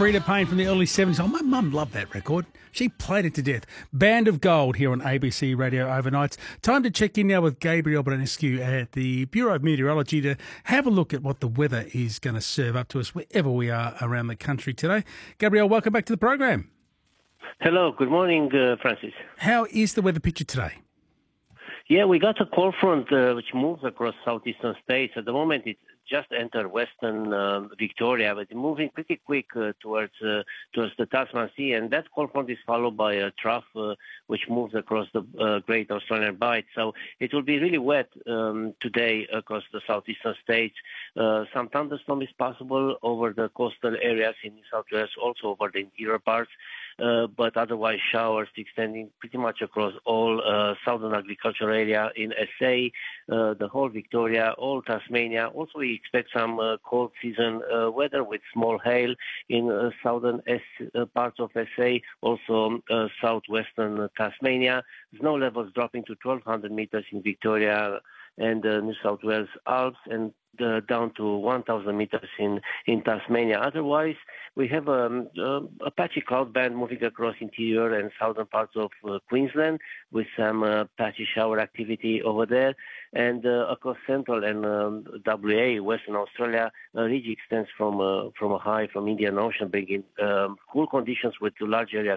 Freda Payne from the early 70s. Oh, my mum loved that record. She played it to death. Band of Gold here on ABC Radio Overnights. Time to check in now with Gabriel Branescu at the Bureau of Meteorology to have a look at what the weather is going to serve up to us wherever we are around the country today. Gabriel, welcome back to the program. Hello, good morning, Francis. How is the weather picture today? Yeah, we got a cold front which moves across southeastern states. At the moment, it just entered western Victoria, but it's moving pretty quick towards the Tasman Sea, and that cold front is followed by a trough which moves across the Great Australian Bight. So it will be really wet today across the southeastern states. Some thunderstorm is possible over the coastal areas in New South Wales, also over the interior parts. But otherwise showers extending pretty much across all southern agricultural area in SA, the whole Victoria, all Tasmania. Also, we expect some cold season weather with small hail in southern parts of SA, also southwestern Tasmania. Snow levels dropping to 1,200 meters in Victoria and New South Wales Alps, and down to 1,000 meters in Tasmania. Otherwise, we have a patchy cloud band moving across interior and southern parts of Queensland with some patchy shower activity over there. And across central and WA, Western Australia, a ridge extends from a high from Indian Ocean, bringing cool conditions with large areas